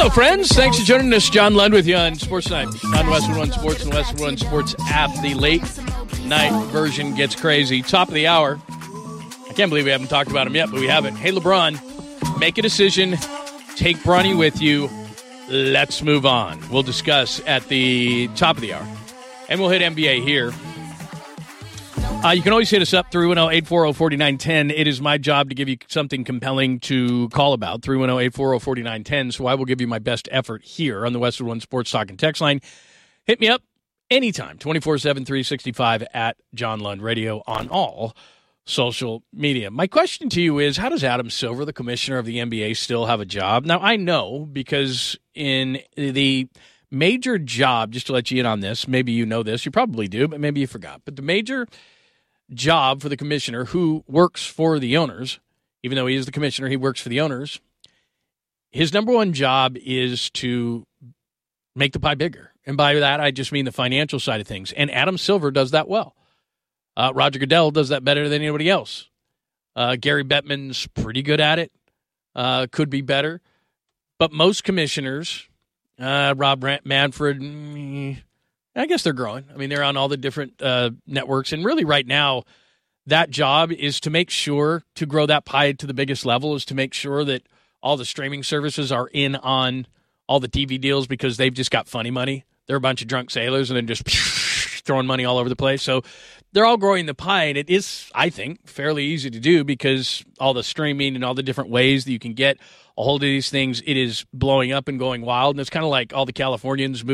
Hello, friends. Thanks for joining us. John Lund with you on Sports Night on Westwood One Sports and Westwood One Sports app. The late night version gets crazy. Top of the hour. I can't believe we haven't talked about him yet, but we haven't. Hey, LeBron, make a decision. Take Bronny with you. Let's move on. We'll discuss at the top of the hour. And we'll hit NBA here. You can always hit us up, 310-840-4910. It is my job to give you something compelling to call about, 310-840-4910. So I will give you my best effort here on the Westwood One Sports Talk and Text line. Hit me up anytime, 24/7, 365 at John Lund Radio on all social media. My question to you is, how does Adam Silver, the commissioner of the NBA, still have a job? Now, I know because in the major job, just to let you in on this, maybe you know this, you probably do, but maybe you forgot, but the major job for the commissioner who works for the owners, even though he is the commissioner, he works for the owners, his number one job is to make the pie bigger. And by that, I just mean the financial side of things. And Adam Silver does that well. Roger Goodell does that better than anybody else. Gary Bettman's pretty good at it. Could be better. But most commissioners, Rob Manfred, I guess they're growing. I mean, they're on all the different networks. And really right now, that job is to make sure to grow that pie to the biggest level, is to make sure that all the streaming services are in on all the TV deals because they've just got funny money. They're a bunch of drunk sailors and then just throwing money all over the place. So they're all growing the pie, and it is, I think, fairly easy to do because all the streaming and all the different ways that you can get a hold of these things, it is blowing up and going wild. And it's kind of like all the Californians